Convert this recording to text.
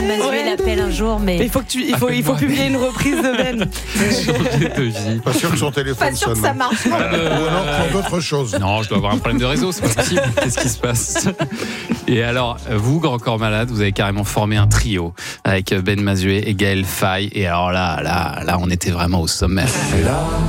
Mazué l'appelle un jour, mais Il faut publier une reprise de Ben. Changer de vie. Pas sûr que son téléphone pas sûr que sonne. ça marche. Ou alors pour d'autres choses. Non, je dois avoir un problème de réseau, c'est pas possible. Qu'est-ce qui se passe? Et alors, vous, Grand Corps Malade, vous avez carrément formé un trio avec Ben Mazué et Gaël Faye. Et alors là, on était vraiment au sommet. Là